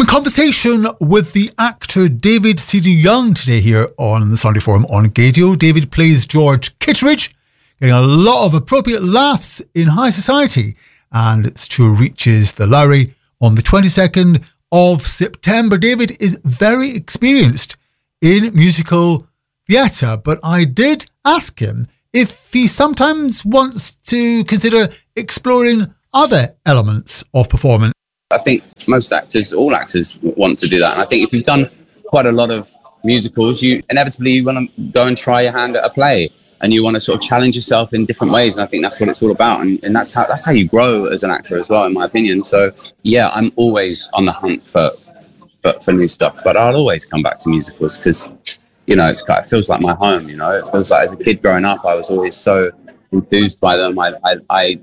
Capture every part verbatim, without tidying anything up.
conversation with the actor David Seeley Young today here on the Sunday Forum on Gaydio. David plays George Kittredge, getting a lot of appropriate laughs in high society, and its tour reaches the Lowry on the twenty-second of September. David is very experienced in musical theatre, but I did ask him if he sometimes wants to consider exploring other elements of performance. I think most actors, all actors want to do that. And I think if you've done quite a lot of musicals, you inevitably you want to go and try your hand at a play, and you want to sort of challenge yourself in different ways. And I think that's what it's all about. And, and that's how that's how you grow as an actor as well, in my opinion. So yeah, I'm always on the hunt for for, for new stuff, but I'll always come back to musicals because, you know, it's kind of, it feels like my home, you know. It feels like as a kid growing up, I was always so enthused by them. I I I,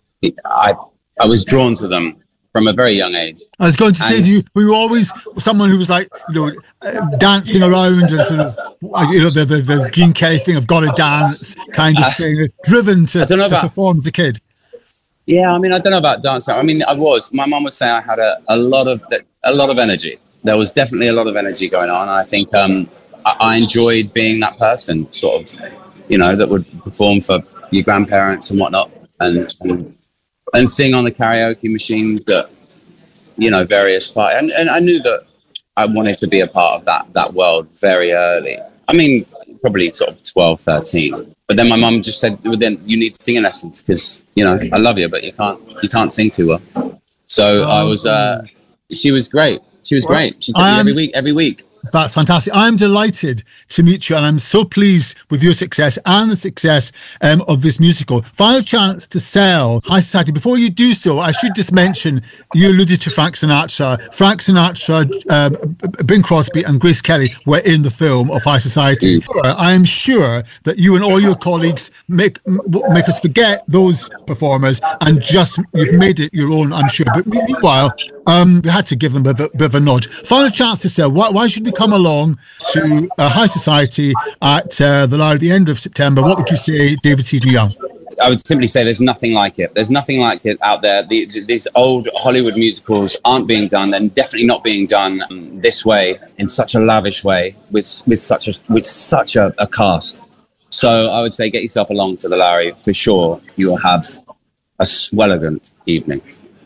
I, I was drawn to them from a very young age. I was going to say, and, you, were you always someone who was like, you know, uh, dancing around and sort of, you know, the, the, the Gene Kelly thing of got to dance kind of uh, thing, driven to, to about, perform as a kid? Yeah, I mean, I don't know about dancing. I mean, I was. My mum would say I had a, a lot of a lot of energy. There was definitely a lot of energy going on. I think um, I, I enjoyed being that person, sort of, you know, that would perform for your grandparents and whatnot, and. and and sing on the karaoke machines that, you know, various parts. And, and I knew that I wanted to be a part of that that world very early. I mean, probably sort of twelve, thirteen. But then my mum just said, well, then you need singing lessons because, you know, I love you, but you can't you can't sing too well. So oh. I was, uh, she was great. She was great. She took me every week, every week. That's fantastic. I'm delighted to meet you, and I'm so pleased with your success and the success um, of this musical. Final chance to sell High Society. Before you do so, I should just mention, you alluded to Frank Sinatra. Frank Sinatra, um, Bing Crosby and Grace Kelly were in the film of High Society. Mm. I am sure that you and all your colleagues make make us forget those performers and just, you've made it your own, I'm sure. But meanwhile, um, we had to give them a bit, bit of a nod. Final chance to sell. Why, why should we come along to uh, High Society at uh, the Lowry at the end of September? What would you say, David Seeley Young? I would simply say there's nothing like it. There's nothing like it out there. These, these old Hollywood musicals aren't being done, and definitely not being done um, this way, in such a lavish way, with with such a with such a, a cast. So I would say get yourself along to the Lowry for sure. You will have a swelligant evening.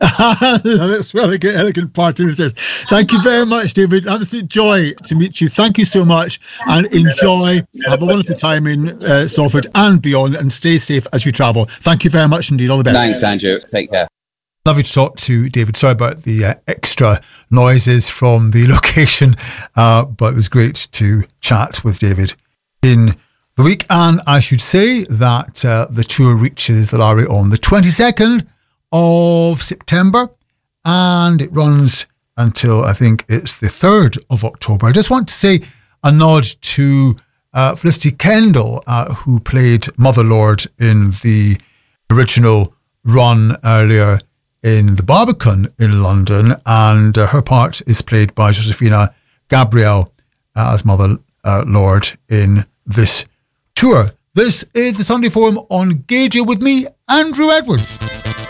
That's well, elegant, elegant party. Says, thank you very much, David. Absolute joy to meet you. Thank you so much, and enjoy. Have a wonderful time in uh, Salford and beyond, and stay safe as you travel. Thank you very much indeed. All the best. Thanks, Andrew. Take care. Lovely to talk to David. Sorry about the uh, extra noises from the location, uh, but it was great to chat with David in the week. And I should say that uh, the tour reaches the Lowry on the twenty-second of September, and it runs until I think it's the third of October. I just want to say a nod to uh, Felicity Kendall, uh, who played Mother Lord in the original run earlier in the Barbican in London, and uh, her part is played by Josephina Gabriel uh, as Mother uh, Lord in this tour. This is the Sunday Forum on Gaydio with me, Andrew Edwards.